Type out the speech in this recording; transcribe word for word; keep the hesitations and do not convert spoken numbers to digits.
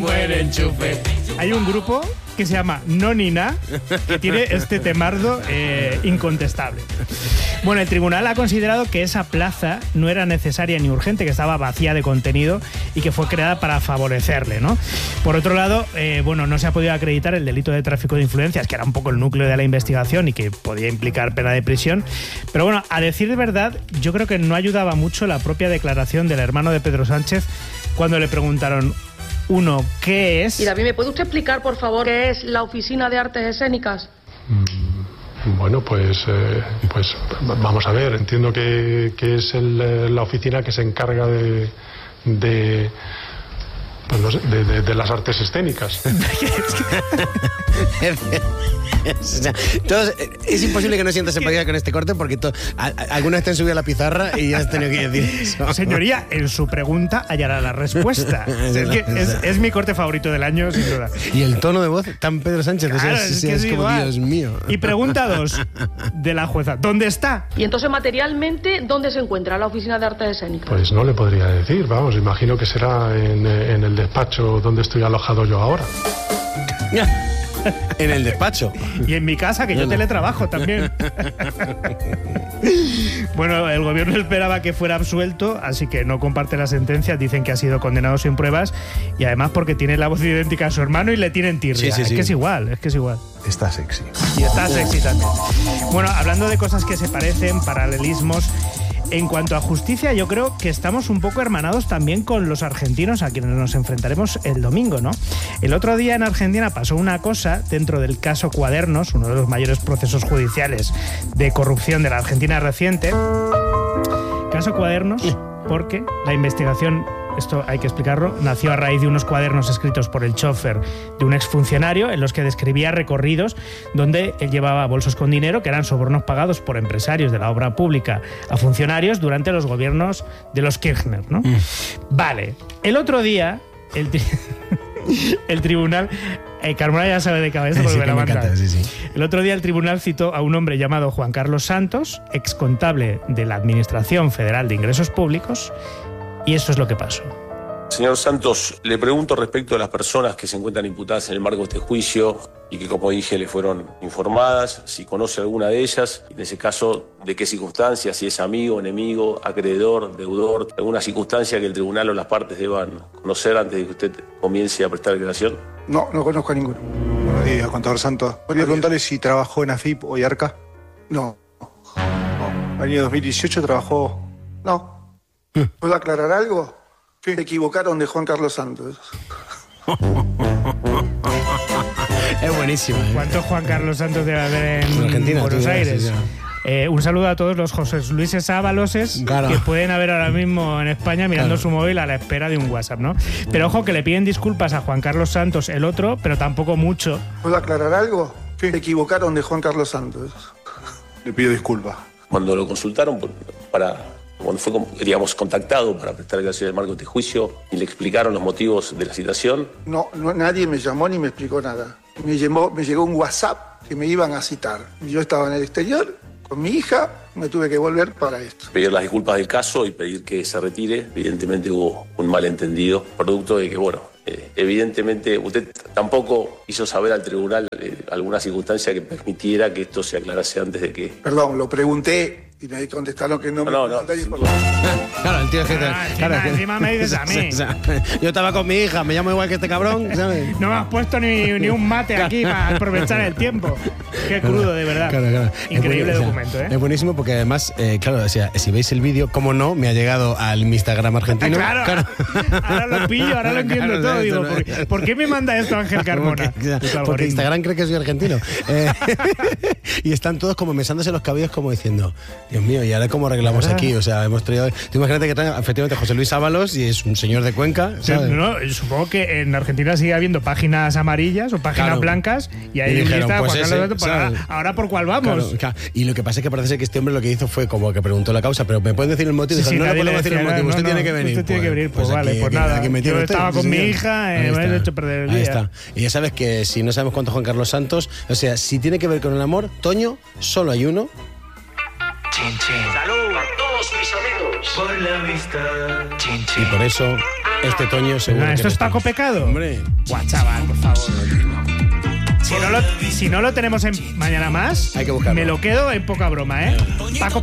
buen enchufe. Hay un grupo que se llama No Ni Na, que tiene este temardo eh, incontestable. Bueno, el tribunal ha considerado que esa plaza no era necesaria ni urgente, que estaba vacía de contenido y que fue creada para favorecerle, ¿no? Por otro lado, eh, bueno, no se ha podido acreditar el delito de tráfico de influencias, que era un poco el núcleo de la investigación y que podía implicar pena de prisión. Pero bueno, a decir verdad, yo creo que no ayudaba mucho la propia declaración del hermano de Pedro Sánchez cuando le preguntaron: uno, ¿qué es? Y David, ¿me puede usted explicar, por favor, qué es la Oficina de Artes Escénicas? Bueno, pues, eh, pues vamos a ver. Entiendo que, que es el, la oficina que se encarga de, de, pues no sé, de, de, de las artes escénicas. Todos, es imposible que no sientas empatía con este corte porque to, a, a, alguna vez te han subido a la pizarra y ya has tenido que decir eso. Señoría, en su pregunta hallará la respuesta. Es, que es, es mi corte favorito del año, sin duda. Y el tono de voz tan Pedro Sánchez, claro, es, es, es, que es, es como igual. Dios mío. Y pregunta dos de la jueza: ¿dónde está? Y entonces, materialmente, ¿dónde se encuentra la Oficina de Artes Escénicas? Pues no le podría decir, vamos, imagino que será en, en el despacho donde estoy alojado yo ahora. En el despacho. Y en mi casa, que yo teletrabajo también. Bueno, el gobierno esperaba que fuera absuelto, así que no comparte la sentencia. Dicen que ha sido condenado sin pruebas y además porque tiene la voz idéntica a su hermano y le tienen tirria. Sí, sí, es sí. que es igual, es que es igual. Está sexy. Y está sexy también. Bueno, hablando de cosas que se parecen, paralelismos. En cuanto a justicia, yo creo que estamos un poco hermanados también con los argentinos, a quienes nos enfrentaremos el domingo, ¿no? El otro día en Argentina pasó una cosa dentro del caso Cuadernos, uno de los mayores procesos judiciales de corrupción de la Argentina reciente. Caso Cuadernos, porque la investigación, esto hay que explicarlo, nació a raíz de unos cuadernos escritos por el chofer de un exfuncionario en los que describía recorridos donde él llevaba bolsos con dinero que eran sobornos pagados por empresarios de la obra pública a funcionarios durante los gobiernos de los Kirchner, ¿no? Mm. Vale. El otro día, el, tri el tribunal... Eh, Carmona ya sabe de cabeza porque sí, me la manda. Encanta, sí, sí. El otro día el tribunal citó a un hombre llamado Juan Carlos Santos, excontable de la Administración Federal de Ingresos Públicos, y eso es lo que pasó. Señor Santos, le pregunto respecto a las personas que se encuentran imputadas en el marco de este juicio y que, como dije, le fueron informadas, si conoce alguna de ellas, y en ese caso, de qué circunstancias, si es amigo, enemigo, acreedor, deudor, alguna circunstancia que el tribunal o las partes deban conocer antes de que usted comience a prestar declaración. No, no conozco a ninguno. Buenos días, contador Santos. Podría preguntarle si trabajó en A F I P o I A R C A. No. no. El año dos mil dieciocho trabajó... No. ¿Puedo aclarar algo? Se equivocaron de Juan Carlos Santos. Es buenísimo. ¿eh? ¿Cuántos Juan Carlos Santos debe haber en Argentina, Buenos Aires? Sí, sí. Eh, un saludo a todos los José Luises Ábaloses claro. que pueden haber ahora mismo en España mirando claro. su móvil a la espera de un WhatsApp, ¿no? Pero ojo, que le piden disculpas a Juan Carlos Santos, el otro, pero tampoco mucho. ¿Puedo aclarar algo? Se equivocaron de Juan Carlos Santos. Le pido disculpas. Cuando lo consultaron para... cuando fue, digamos, contactado para prestar declaración del marco de este juicio y le explicaron los motivos de la citación. No, no, nadie me llamó ni me explicó nada. Me, llamó, me llegó un WhatsApp que me iban a citar. Yo estaba en el exterior con mi hija, me tuve que volver para esto. Pedir las disculpas del caso y pedir que se retire. Evidentemente hubo un malentendido, producto de que, bueno, eh, evidentemente usted tampoco hizo saber al tribunal eh, alguna circunstancia que permitiera que esto se aclarase antes de que... Perdón, lo pregunté y me contestaron que no, no me... No, no. Claro, el tío es que... Ah, te, claro, encima, encima me dices a mí. Yo estaba con mi hija, me llamo igual que este cabrón, ¿sabes? No me has puesto ni, ni un mate aquí para aprovechar el tiempo. Qué crudo, de verdad. Claro, claro. Increíble es documento, ¿eh? Es buenísimo porque además, eh, claro, o sea, si veis el vídeo, como no, me ha llegado al Instagram argentino. Claro, claro. Ahora lo pillo, ahora lo entiendo claro, todo. no, Digo, no, ¿por, no. ¿por qué me manda esto Ángel Carmona? Porque, porque Instagram cree que soy argentino. Eh, y están todos como mesándose los cabellos como diciendo, Dios mío, ¿y ahora cómo arreglamos aquí? O sea, hemos traído... Tú imagínate que trae efectivamente José Luis Ábalos y es un señor de Cuenca, ¿sabes? No, supongo que en Argentina sigue habiendo páginas amarillas o páginas claro. blancas y ahí y dijeron, lista, pues Juan ese, Carlos, por ahora, ahora por cuál vamos. Claro, claro. Y lo que pasa es que parece ser que este hombre lo que hizo fue como que preguntó la causa, pero ¿me pueden decir el motivo? Sí, Dijo, sí, no le podemos decir el decía, motivo, no, usted no, tiene que venir. Usted tiene que venir, pues, pues vale, aquí, pues aquí, nada. aquí me Yo usted, estaba sí, con mi señor. hija, eh, me has hecho perder el día. Ahí está. Y ya sabes que si no sabemos cuánto Juan Carlos Santos, o sea, si tiene que ver con el amor, Toño, solo hay uno. Chin, chin. Salud a todos mis amigos. Por la amistad. Chin, chin. Y por eso Este Toño seguro. No, que ¿esto es eres Paco tú. Pecado? Hombre. Buah, chaval, por favor. Si no, lo, si no lo tenemos en Mañana Más, Hay que buscarlo. me lo quedo en poca broma, ¿eh? Paco